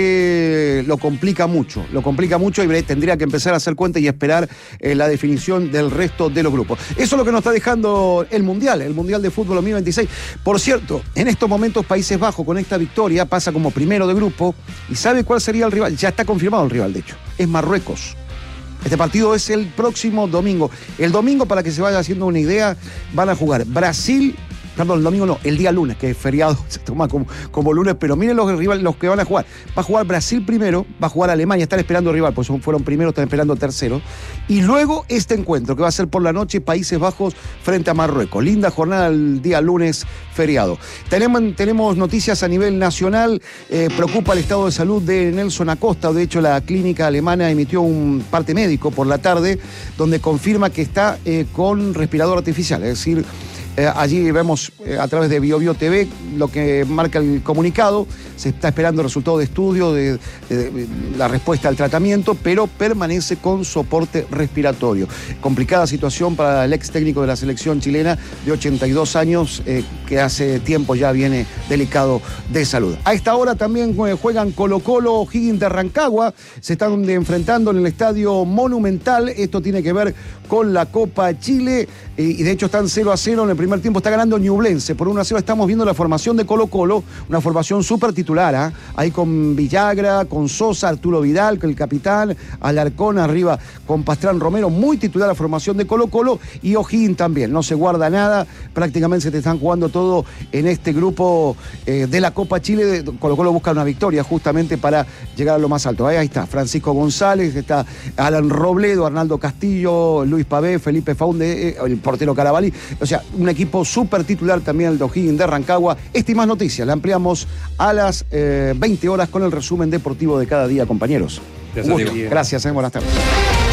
empate lo complica mucho, lo complica mucho y tendría que empezar a hacer cuenta y esperar eh, la definición del resto de los grupos. Eso es lo que nos está dejando el Mundial, el Mundial de Fútbol dos mil veintiséis. Por cierto, en estos momentos Países Bajos con esta victoria pasa como primero de grupo, y ¿sabe cuál sería el rival? Ya está confirmado el rival, de hecho, es Marruecos. Este partido es el próximo domingo. El domingo, para que se vaya haciendo una idea, van a jugar Brasil, perdón, el domingo no, el día lunes, que es feriado, se toma como, como lunes, pero miren los rivales, los que van a jugar. Va a jugar Brasil primero, va a jugar Alemania, están esperando el rival, pues fueron primeros, están esperando tercero. Y luego este encuentro, que va a ser por la noche, Países Bajos frente a Marruecos. Linda jornada el día lunes, feriado. Tenemos, tenemos noticias a nivel nacional. Eh, preocupa el estado de salud de Nelson Acosta. De hecho, la clínica alemana emitió un parte médico por la tarde, donde confirma que está eh, con respirador artificial, es decir, Eh, allí vemos eh, a través de BioBio T V lo que marca el comunicado. Se está esperando el resultado de estudio de, de, de la respuesta al tratamiento, pero permanece con soporte respiratorio. Complicada situación para el ex técnico de la selección chilena de ochenta y dos años, eh, que hace tiempo ya viene delicado de salud. A esta hora también eh, juegan Colo-Colo, O'Higgins de Rancagua. Se están enfrentando en el Estadio Monumental. Esto tiene que ver con la Copa Chile, eh, y de hecho están cero a cero en el primer tiempo. Está ganando Ñublense por uno a cero. Estamos viendo la formación de Colo-Colo, una formación súper titular, ¿eh? Ahí con Villagra, con Sosa, Arturo Vidal, con el capitán, Alarcón arriba con Pastrán Romero, muy titular la formación de Colo-Colo, y O'Higgins también, no se guarda nada, prácticamente se te están jugando todo en este grupo eh, de la Copa Chile. Colo-Colo busca una victoria justamente para llegar a lo más alto. Ahí, ahí está Francisco González, está Alan Robledo, Arnaldo Castillo, Luis Pavé, Felipe Faunde, eh, el portero Carabalí, o sea, un equipo súper titular también el de O'Higgins de Rancagua. Esta y más noticias la ampliamos a las eh, veinte horas con el resumen deportivo de cada día, compañeros. Gracias, Gracias eh, buenas tardes.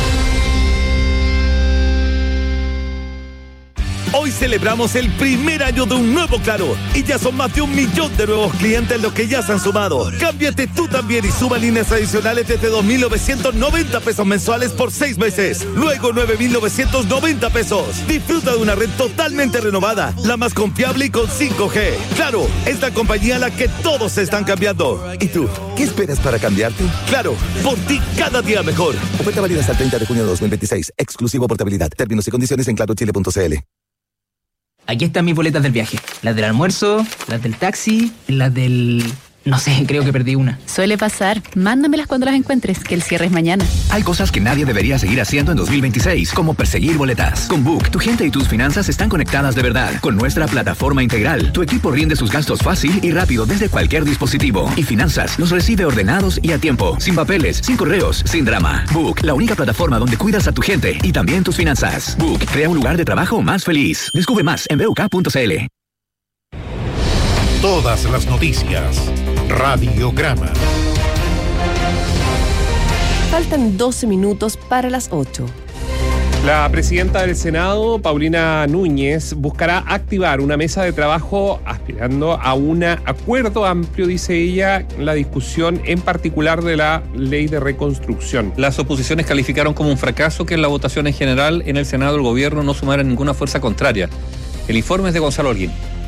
Hoy celebramos el primer año de un nuevo Claro y ya son más de un millón de nuevos clientes los que ya se han sumado. Cámbiate tú también y suma líneas adicionales desde dos mil novecientos noventa pesos mensuales por seis meses. Luego nueve mil novecientos noventa pesos. Disfruta de una red totalmente renovada, la más confiable y con cinco G. Claro, es la compañía a la que todos se están cambiando. ¿Y tú? ¿Qué esperas para cambiarte? Claro, por ti cada día mejor. Oferta válida hasta el treinta de junio de dos mil veintiséis. Exclusivo portabilidad. Términos y condiciones en claro chile punto c l. Aquí están mis boletas del viaje. Las del almuerzo, las del taxi, las del... No sé, creo que perdí una. Suele pasar. Mándamelas cuando las encuentres, que el cierre es mañana. Hay cosas que nadie debería seguir haciendo en dos mil veintiséis, como perseguir boletas. Con Book, tu gente y tus finanzas están conectadas de verdad. Con nuestra plataforma integral, tu equipo rinde sus gastos fácil y rápido desde cualquier dispositivo. Y Finanzas los recibe ordenados y a tiempo. Sin papeles, sin correos, sin drama. Book, la única plataforma donde cuidas a tu gente y también tus finanzas. Book, crea un lugar de trabajo más feliz. Descubre más en b u k punto c l. Todas las noticias. Radiograma. Faltan doce minutos para las ocho. La presidenta del Senado, Paulina Núñez, buscará activar una mesa de trabajo aspirando a un acuerdo amplio, dice ella, la discusión en particular de la ley de reconstrucción. Las oposiciones calificaron como un fracaso que en la votación en general en el Senado el gobierno no sumara ninguna fuerza contraria. El informe es de Gonzalo Holguín.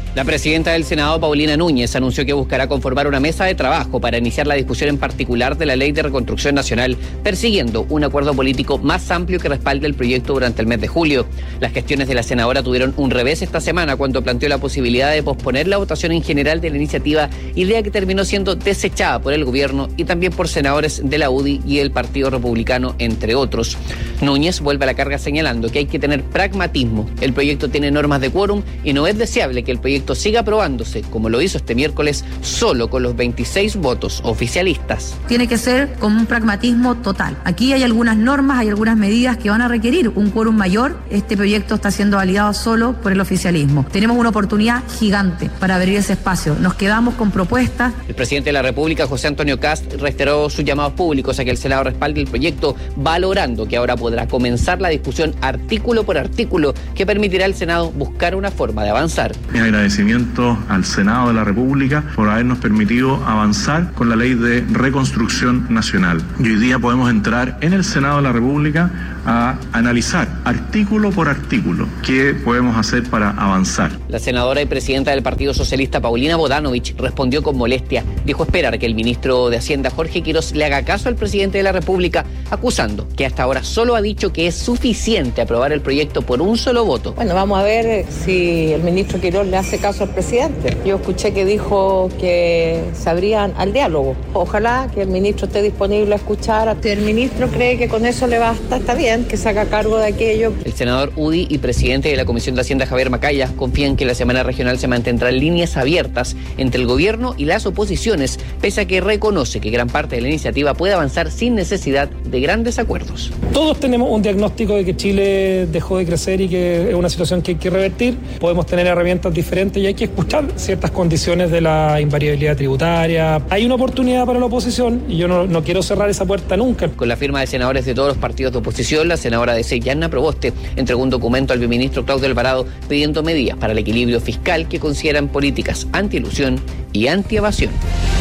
La presidenta del Senado, Paulina Núñez, anunció que buscará conformar una mesa de trabajo para iniciar la discusión en particular de la Ley de Reconstrucción Nacional, persiguiendo un acuerdo político más amplio que respalde el proyecto durante el mes de julio. Las gestiones de la senadora tuvieron un revés esta semana cuando planteó la posibilidad de posponer la votación en general de la iniciativa, idea que terminó siendo desechada por el gobierno y también por senadores de la U D I y el Partido Republicano, entre otros. Núñez vuelve a la carga señalando que hay que tener pragmatismo. El proyecto tiene normas de quórum y no es deseable que el proyecto siga aprobándose, como lo hizo este miércoles, solo con los veintiséis votos oficialistas. Tiene que ser con un pragmatismo total. Aquí hay algunas normas, hay algunas medidas que van a requerir un quórum mayor. Este proyecto está siendo validado solo por el oficialismo. Tenemos una oportunidad gigante para abrir ese espacio. Nos quedamos con propuestas. El presidente de la República, José Antonio Kast, reiteró sus llamados públicos a que el Senado respalde el proyecto, valorando que ahora podrá comenzar la discusión artículo por artículo que permitirá al Senado buscar una forma de avanzar. Mi agradecimiento al Senado de la República por habernos permitido avanzar con la Ley de Reconstrucción Nacional. Y hoy día podemos entrar en el Senado de la República a analizar artículo por artículo qué podemos hacer para avanzar. La senadora y presidenta del Partido Socialista, Paulina Bodanovich, respondió con molestia. Dijo esperar que el ministro de Hacienda, Jorge Quirós, le haga caso al presidente de la República, acusando que hasta ahora solo ha dicho que es suficiente aprobar el proyecto por un solo voto. Bueno, vamos a ver si el ministro Quirós le hace caso al presidente. Yo escuché que dijo que se abrían al diálogo. Ojalá que el ministro esté disponible a escuchar. Si el ministro cree que con eso le basta, está bien, que se haga cargo de aquello. El senador U D I y presidente de la Comisión de Hacienda, Javier Macaya, confían que la semana regional se mantendrán líneas abiertas entre el gobierno y las oposiciones, pese a que reconoce que gran parte de la iniciativa puede avanzar sin necesidad de grandes acuerdos. Todos tenemos un diagnóstico de que Chile dejó de crecer y que es una situación que hay que revertir. Podemos tener herramientas diferentes y hay que escuchar ciertas condiciones de la invariabilidad tributaria. Hay una oportunidad para la oposición y yo no, no quiero cerrar esa puerta nunca. Con la firma de senadores de todos los partidos de oposición, la senadora de C, Yanna Proboste, entregó un documento al viceministro Claudio Alvarado pidiendo medidas para el equilibrio fiscal que consideran políticas anti-ilusión y anti-evasión.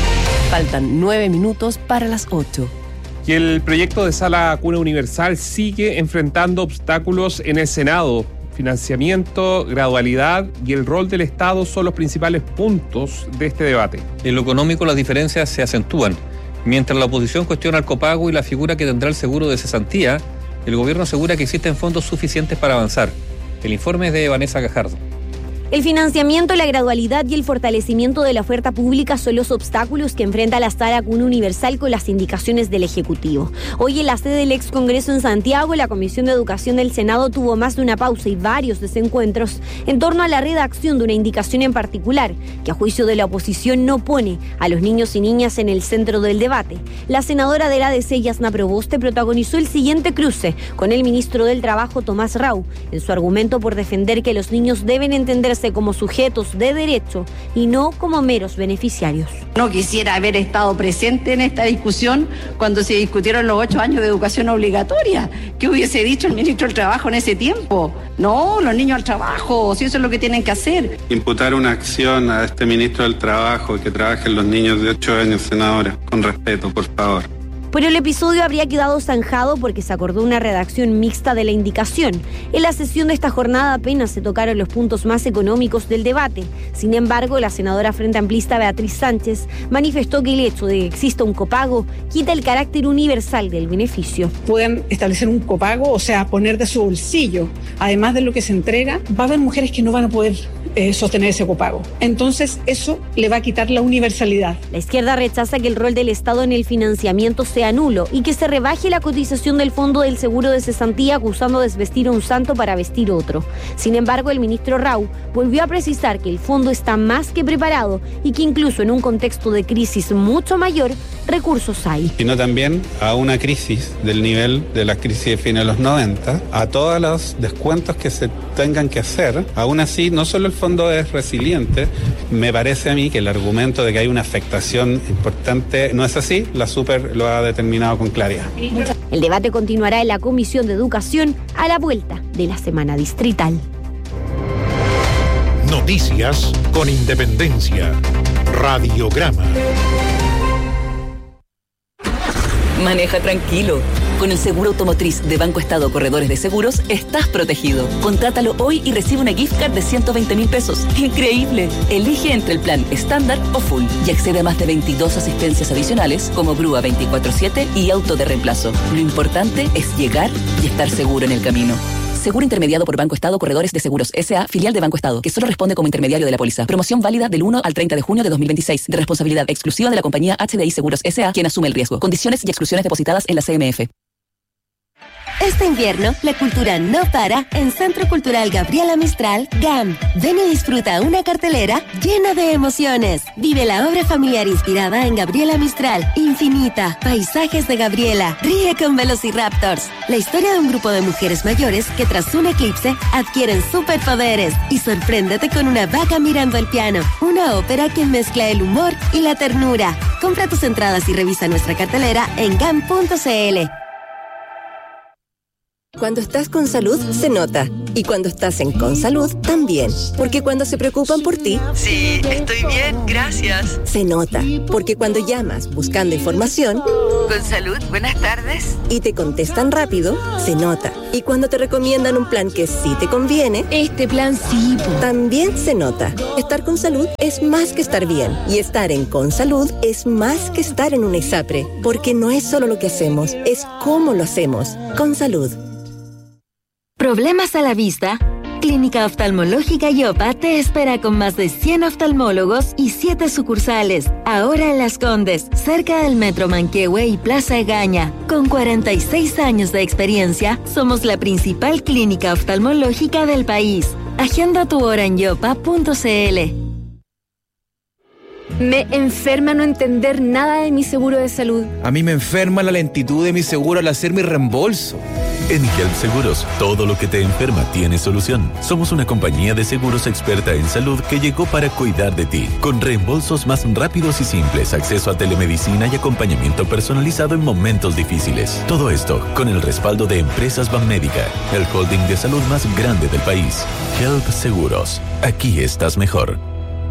Faltan nueve minutos para las ocho. Y el proyecto de sala cuna universal sigue enfrentando obstáculos en el Senado. Financiamiento, gradualidad y el rol del Estado son los principales puntos de este debate. En lo económico las diferencias se acentúan. Mientras la oposición cuestiona el copago y la figura que tendrá el seguro de cesantía, el gobierno asegura que existen fondos suficientes para avanzar. El informe es de Vanessa Gajardo. El financiamiento, la gradualidad y el fortalecimiento de la oferta pública son los obstáculos que enfrenta la Sala Cuna Universal con las indicaciones del Ejecutivo. Hoy en la sede del ex Congreso en Santiago, la Comisión de Educación del Senado tuvo más de una pausa y varios desencuentros en torno a la redacción de una indicación en particular, que a juicio de la oposición no pone a los niños y niñas en el centro del debate. La senadora de la A D C, Yasna Proboste, protagonizó el siguiente cruce con el ministro del Trabajo, Tomás Rau, en su argumento por defender que los niños deben entenderse como sujetos de derecho y no como meros beneficiarios. No quisiera haber estado presente en esta discusión cuando se discutieron los ocho años de educación obligatoria. ¿Qué hubiese dicho el ministro del Trabajo en ese tiempo? No, los niños al trabajo, si eso es lo que tienen que hacer. Imputar una acción a este ministro del Trabajo que trabajen los niños de ocho años, senadora, con respeto, por favor. Pero el episodio habría quedado zanjado porque se acordó una redacción mixta de la indicación. En la sesión de esta jornada apenas se tocaron los puntos más económicos del debate. Sin embargo, la senadora Frente Amplista Beatriz Sánchez manifestó que el hecho de que exista un copago quita el carácter universal del beneficio. Pueden establecer un copago, o sea, poner de su bolsillo, además de lo que se entrega, va a haber mujeres que no van a poder eh, sostener ese copago. Entonces, eso le va a quitar la universalidad. La izquierda rechaza que el rol del Estado en el financiamiento sea sea nulo y que se rebaje la cotización del fondo del seguro de cesantía acusando de desvestir a un santo para vestir otro. Sin embargo, el ministro Rau volvió a precisar que el fondo está más que preparado y que incluso en un contexto de crisis mucho mayor, recursos hay. Sino también a una crisis del nivel de la crisis de fines de los noventa, a todos los descuentos que se tengan que hacer. Aún así, no solo el fondo es resiliente, me parece a mí que el argumento de que hay una afectación importante no es así, la Super lo ha determinado con claridad. El debate continuará en la Comisión de Educación a la vuelta de la semana distrital. Noticias con independencia. Radiograma. Maneja tranquilo. Con el seguro automotriz de Banco Estado Corredores de Seguros, estás protegido. Contrátalo hoy y recibe una gift card de ciento veinte mil pesos. ¡Increíble! Elige entre el plan estándar o full y accede a más de veintidós asistencias adicionales como grúa veinticuatro siete y auto de reemplazo. Lo importante es llegar y estar seguro en el camino. Seguro intermediado por Banco Estado Corredores de Seguros S A, filial de Banco Estado, que solo responde como intermediario de la póliza. Promoción válida del uno al treinta de junio de dos mil veintiséis, de responsabilidad exclusiva de la compañía H D I Seguros S A, quien asume el riesgo. Condiciones y exclusiones depositadas en la C M F. Este invierno, la cultura no para en Centro Cultural Gabriela Mistral, G A M. Ven y disfruta una cartelera llena de emociones. Vive la obra familiar inspirada en Gabriela Mistral, Infinita, Paisajes de Gabriela, Ríe con Velociraptors. La historia de un grupo de mujeres mayores que tras un eclipse adquieren superpoderes. Y sorpréndete con una vaca mirando el piano, una ópera que mezcla el humor y la ternura. Compra tus entradas y revisa nuestra cartelera en gam punto c l. Cuando estás con salud, se nota. Y cuando estás en Consalud, también. Porque cuando se preocupan por ti... Sí, estoy bien, gracias. Se nota. Porque cuando llamas buscando información... Consalud, buenas tardes. Y te contestan rápido, se nota. Y cuando te recomiendan un plan que sí te conviene... Este plan sí. También se nota. Estar con salud es más que estar bien. Y estar en Consalud es más que estar en un ISAPRE. Porque no es solo lo que hacemos, es cómo lo hacemos. Consalud. ¿Problemas a la vista? Clínica Oftalmológica Yopa te espera con más de cien oftalmólogos y siete sucursales. Ahora en Las Condes, cerca del Metro Manquehue y Plaza Egaña. Con cuarenta y seis años de experiencia, somos la principal clínica oftalmológica del país. Agenda tu hora en yopa punto c l. Me enferma no entender nada de mi seguro de salud. A mí me enferma la lentitud de mi seguro al hacer mi reembolso. En Help Seguros, todo lo que te enferma tiene solución. Somos una compañía de seguros experta en salud que llegó para cuidar de ti, con reembolsos más rápidos y simples, acceso a telemedicina y acompañamiento personalizado en momentos difíciles. Todo esto con el respaldo de Empresas Banmédica, el holding de salud más grande del país. Help Seguros, aquí estás mejor.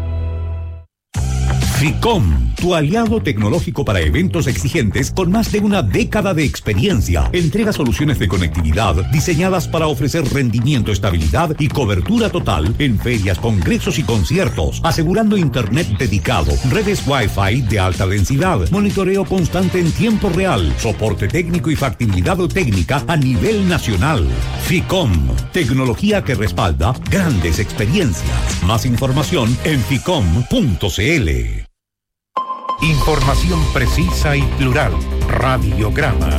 FICOM, tu aliado tecnológico para eventos exigentes con más de una década de experiencia. Entrega soluciones de conectividad diseñadas para ofrecer rendimiento, estabilidad y cobertura total en ferias, congresos y conciertos, asegurando internet dedicado, redes Wi-Fi de alta densidad, monitoreo constante en tiempo real, soporte técnico y factibilidad técnica a nivel nacional. FICOM, tecnología que respalda grandes experiencias. Más información en ficom punto c l. Información precisa y plural. Radiograma.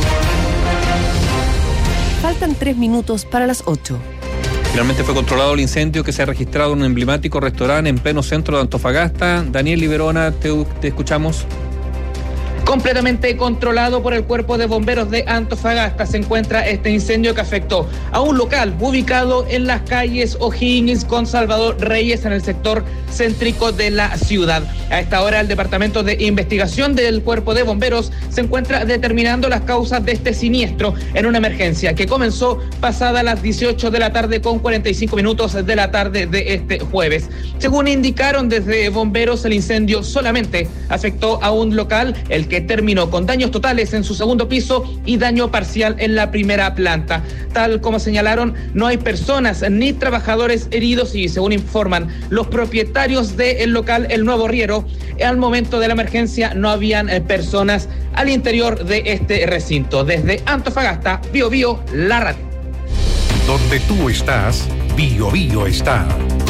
Faltan tres minutos para las ocho. Finalmente fue controlado el incendio que se ha registrado en un emblemático restaurante en pleno centro de Antofagasta. Daniel Liberona, te, te escuchamos. Completamente controlado por el Cuerpo de Bomberos de Antofagasta se encuentra este incendio que afectó a un local ubicado en las calles O'Higgins con Salvador Reyes en el sector céntrico de la ciudad. A esta hora el Departamento de Investigación del Cuerpo de Bomberos se encuentra determinando las causas de este siniestro en una emergencia que comenzó pasada las dieciocho de la tarde con cuarenta y cinco minutos de la tarde de este jueves. Según indicaron desde bomberos, el incendio solamente afectó a un local, el que terminó con daños totales en su segundo piso y daño parcial en la primera planta. Tal como señalaron, no hay personas ni trabajadores heridos y, según informan los propietarios del local El Nuevo Riero, al momento de la emergencia no habían personas al interior de este recinto. Desde Antofagasta, Bio Bio, la radio. Donde tú estás, Bio Bio está.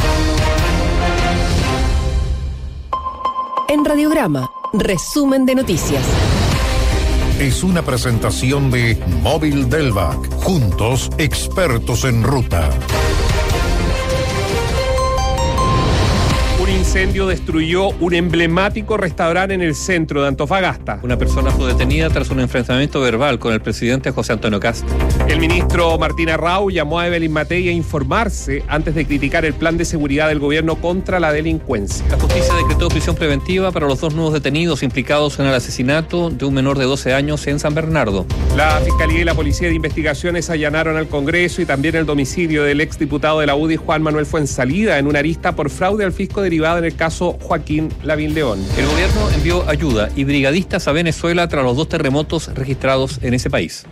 En Radiograma, resumen de noticias. Es una presentación de Móvil Delvac. Juntos, expertos en ruta. Un incendio destruyó un emblemático restaurante en el centro de Antofagasta. Una persona fue detenida tras un enfrentamiento verbal con el presidente José Antonio Kast. El ministro Martín Arrau llamó a Evelyn Matei a informarse antes de criticar el plan de seguridad del gobierno contra la delincuencia. La justicia decretó prisión preventiva para los dos nuevos detenidos implicados en el asesinato de un menor de doce años en San Bernardo. La Fiscalía y la Policía de Investigaciones allanaron al Congreso y también el domicilio del exdiputado de la U D I, Juan Manuel Fuenzalida, en una arista por fraude al fisco derivado en el caso Joaquín Lavín León. El gobierno envió ayuda y brigadistas a Venezuela tras los dos terremotos registrados en ese país.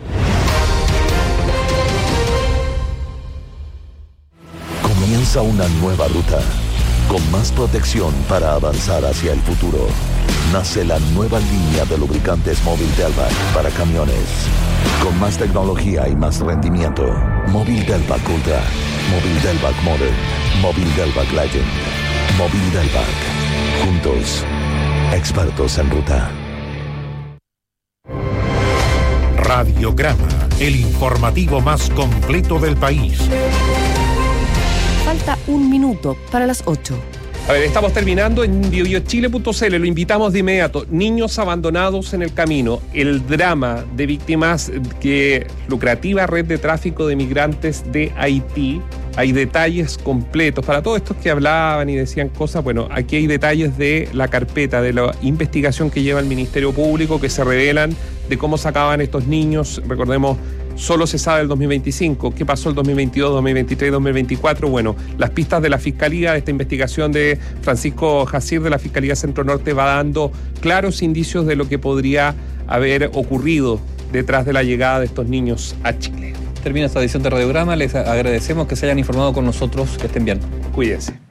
Comienza una nueva ruta, con más protección para avanzar hacia el futuro. Nace la nueva línea de lubricantes Móvil Delvac para camiones. Con más tecnología y más rendimiento. Móvil Delvac Ultra, Móvil Delvac Modern, Móvil Delvac Legend, Móvil Delvac. Juntos, expertos en ruta. Radiograma, el informativo más completo del país. Falta un minuto para las ocho. A ver, estamos terminando en bio bio chile punto c l. Lo invitamos de inmediato. Niños abandonados en el camino. El drama de víctimas que lucrativa red de tráfico de migrantes de Haití. Hay detalles completos. Para todos estos que hablaban y decían cosas, bueno, aquí hay detalles de la carpeta, de la investigación que lleva el Ministerio Público, que se revelan de cómo sacaban estos niños. Recordemos, solo se sabe el dos mil veinticinco. ¿Qué pasó el dos mil veintidós, dos mil veintitrés, dos mil veinticuatro? Bueno, las pistas de la Fiscalía, de esta investigación de Francisco Jacir de la Fiscalía Centro Norte, va dando claros indicios de lo que podría haber ocurrido detrás de la llegada de estos niños a Chile. Termina esta edición de Radiograma. Les agradecemos que se hayan informado con nosotros. Que estén bien. Cuídense.